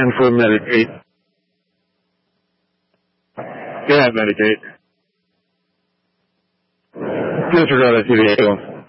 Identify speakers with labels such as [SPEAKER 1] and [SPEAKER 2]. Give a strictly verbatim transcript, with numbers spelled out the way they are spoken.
[SPEAKER 1] Looking for Medicaid. Go ahead, Medicaid. Disregard it to the